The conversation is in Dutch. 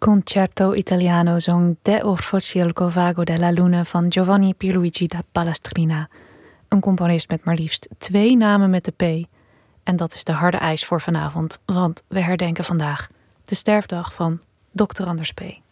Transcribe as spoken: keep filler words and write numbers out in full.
Concerto Italiano zong De Orfossi al Covago della Luna van Giovanni Pierluigi da Palestrina. Een componist met maar liefst twee namen met de P. En dat is de harde eis voor vanavond, want we herdenken vandaag de sterfdag van dokter Anders P.